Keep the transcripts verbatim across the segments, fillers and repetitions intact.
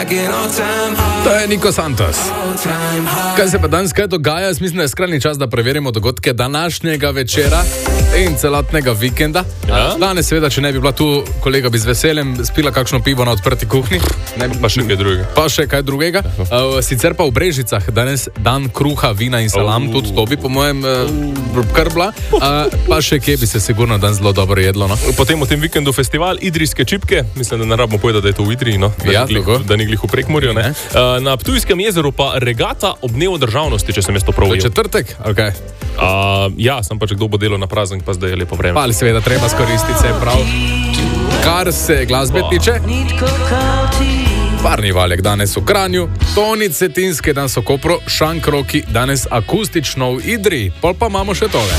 To je Niko Santos. Kaj se pa danes kaj dogaja? Jaz mislim, da je skrajni čas, da preverimo dogodke današnjega večera in celotnega vikenda. Ja? Danes seveda, če ne bi bila tu, kolega bi z veseljem spila kakšno pivo na odprti kuhinji. Ne bi... Pa še kaj drugega. Pa še kaj drugega. Uh, sicer pa v Brežicah danes dan kruha, vina in salam, uh. tudi to bi po mojem uh, kar bila. Uh, pa še kje bi se sigurno dan zelo dobro jedlo. No? Potem v tem vikendu festival Idrijske čipke. Mislim, da ne rabimo povedati, da je to v Idriji, no? Da, ja, ni glih, da ni glih v Prekmurju. Ne? Uh, na Ptujskem jezeru pa regata ob dnevu državnosti, če sem jaz to prav videl. Četrtek? Okay. Uh, ja, sem pa če kdo bo delal na praznik, pa zdaj je lepo vreme. Pa ali seveda treba skoristiti se prav. Kar se glasbe tiče, Parni Valjak danes v Kranju, Toni Cetinske danes v Kopru, Šank Roki danes akustično v Idriji. Pol pa imamo še tole.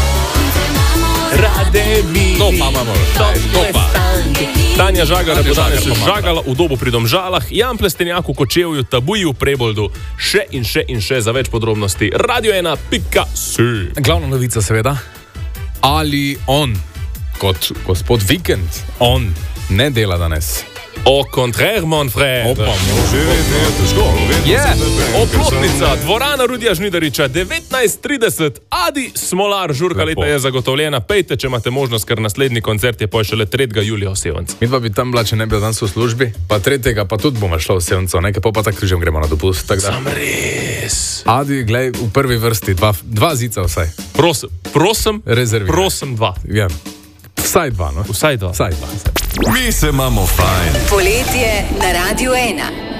Rade mi. To pa imamo. To pa. Tanja Žagar bo danes žagala v Dobu pri Domžalah, Jan Plestenjak v Kočevju, Tabuji v Preboldu, še in še in še za več podrobnosti. Radio ena pika si. Glavna novica seveda, ali on, kot gospod Vikend, on ne dela danes. Au contraire, mon frère. Opa, Je, Oplotnica, dvorana Rudija Žnidariča, devetnajst trideset, Adi Smolar, žurka Lepo. leta je zagotovljena. Pejte, če imate možnost, ker naslednji koncert je pa šele tretjega julija v Sevnici. Mi pa bi tam bila, če ne bi danes v službi, pa tretjega pa tudi bomo šla v Sevnico, nekaj pa pa tak križem gremo na dopust. Sam res. Adi, glej, v prvi vrsti, dva, dva zica vsaj. Prosim, prosim, Rezerviraj. prosim dva. Ja. Vsaj dva, no? Vsaj dva. Vsaj dva. Mi se imamo fajn. Poletje na Radio ena.